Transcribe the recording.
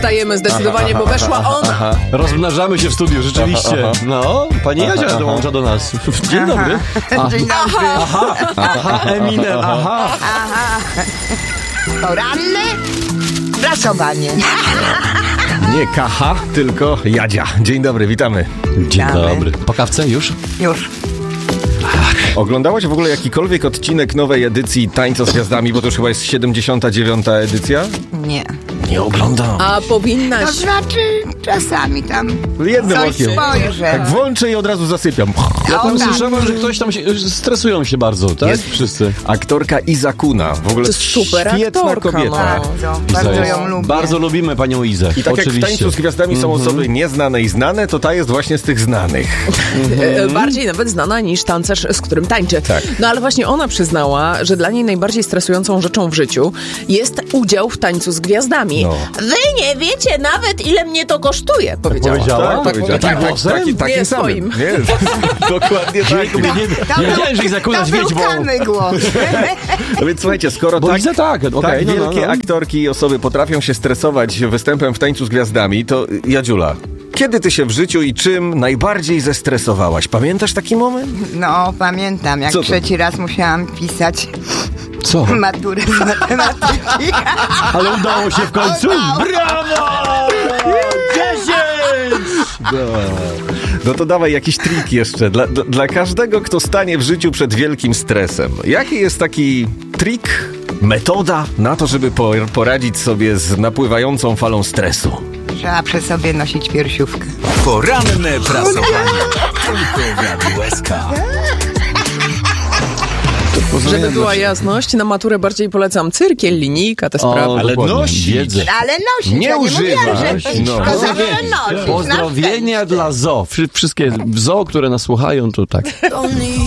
wstajemy zdecydowanie, bo weszła ona. Rozmnażamy się w studiu, rzeczywiście. No, pani Jadzia dołącza do nas. Dzień dobry. Dzień dobry. Aha, Eminem, aha. Poranne prasowanie. Nie Kacha, tylko Jadzia. Dzień dobry, witamy. Dzień Witamy. dobry. Po kawce już? Już. Oglądałaś w ogóle jakikolwiek odcinek nowej edycji Tańca z Gwiazdami, bo to już chyba jest 79. edycja? Nie. Nie oglądam. A powinnaś. To znaczy czasami tam Jednym coś okiem. spojrzę. Tak włączę i od razu zasypiam. Ja tam tak. słyszałem, że ktoś tam się, stresują się bardzo, tak? Jest. Wszyscy. Aktorka Iza Kuna. W ogóle To jest super świetna aktorka, kobieta. no. Bardzo Iza ją lubię. Bardzo lubimy panią Izę. I tak oczywiście. jak w Tańcu z Gwiazdami są osoby nieznane i znane, to ta jest właśnie z tych znanych. Bardziej nawet znana niż tancerz, z którym tańczy. Tak. No ale właśnie ona przyznała, że dla niej najbardziej stresującą rzeczą w życiu jest udział w Tańcu z Gwiazdami. No. Wy nie wiecie nawet, ile mnie to kosztuje, powiedziała. powiedziała? powiedziała. takim głosem? Takim Nie samym. swoim. Nie, dokładnie tak. Nie wiedziałem, że Iza Kuna To był wiedźmą. Kamy głos. No więc słuchajcie, skoro Bo tak, Iza tak, okej, tak no, wielkie no. aktorki i osoby potrafią się stresować występem w Tańcu z Gwiazdami, to Jadziula, kiedy ty się w życiu i czym najbardziej zestresowałaś? Pamiętasz taki moment? No, pamiętam, jak Co to? trzeci raz musiałam pisać Co? maturę z matematyki. Ale udało się w końcu? Brawo! 10! No to dawaj jakiś trik jeszcze. Dla każdego, kto stanie w życiu przed wielkim stresem. Jaki jest taki trik, metoda na to, żeby poradzić sobie z napływającą falą stresu? Trzeba przy sobie nosić piersiówkę. Poranne prasowanie. Tylko w Radiu SK. Żeby była jasność, na maturę bardziej polecam cyrkiel, linijka, te sprawy. ale dokładnie. nosić. Wiedzę. Ale nosić, Nie ja nie mówiłam, używasz. że pić, No. tylko zawsze nosić. Pozdrowienia dla zoo. Wszystkie zoo, które nas słuchają, to tak.